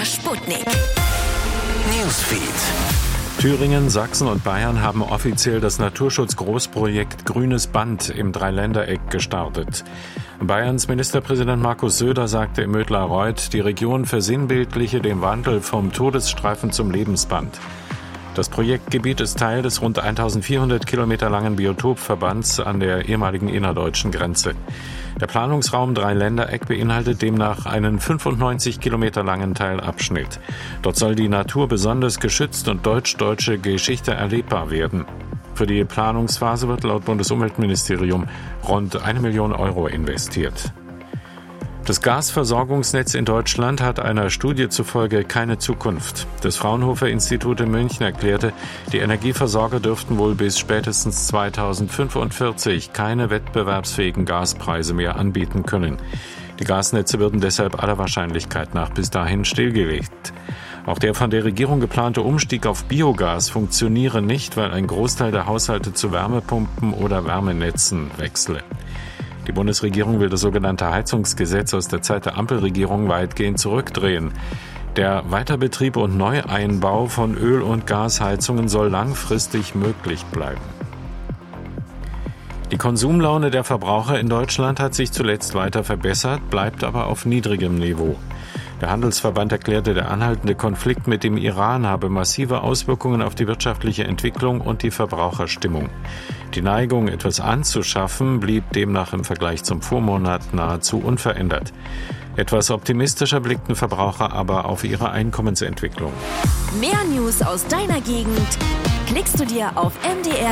MDR Sputnik. Newsfeed. Thüringen, Sachsen und Bayern haben offiziell das Naturschutzgroßprojekt Grünes Band im Dreiländereck gestartet. Bayerns Ministerpräsident Markus Söder sagte im Mödlarreuth, die Region versinnbildliche den Wandel vom Todesstreifen zum Lebensband. Das Projektgebiet ist Teil des rund 1400 Kilometer langen Biotopverbands an der ehemaligen innerdeutschen Grenze. Der Planungsraum Dreiländereck beinhaltet demnach einen 95 Kilometer langen Teilabschnitt. Dort soll die Natur besonders geschützt und deutsch-deutsche Geschichte erlebbar werden. Für die Planungsphase wird laut Bundesumweltministerium rund 1 Million Euro investiert. Das Gasversorgungsnetz in Deutschland hat einer Studie zufolge keine Zukunft. Das Fraunhofer-Institut in München erklärte, die Energieversorger dürften wohl bis spätestens 2045 keine wettbewerbsfähigen Gaspreise mehr anbieten können. Die Gasnetze würden deshalb aller Wahrscheinlichkeit nach bis dahin stillgelegt. Auch der von der Regierung geplante Umstieg auf Biogas funktioniere nicht, weil ein Großteil der Haushalte zu Wärmepumpen oder Wärmenetzen wechsle. Die Bundesregierung will das sogenannte Heizungsgesetz aus der Zeit der Ampelregierung weitgehend zurückdrehen. Der Weiterbetrieb und Neueinbau von Öl- und Gasheizungen soll langfristig möglich bleiben. Die Konsumlaune der Verbraucher in Deutschland hat sich zuletzt weiter verbessert, bleibt aber auf niedrigem Niveau. Der Handelsverband erklärte, der anhaltende Konflikt mit dem Iran habe massive Auswirkungen auf die wirtschaftliche Entwicklung und die Verbraucherstimmung. Die Neigung, etwas anzuschaffen, blieb demnach im Vergleich zum Vormonat nahezu unverändert. Etwas optimistischer blickten Verbraucher aber auf ihre Einkommensentwicklung. Mehr News aus deiner Gegend klickst du dir auf mdr-sputnik.de.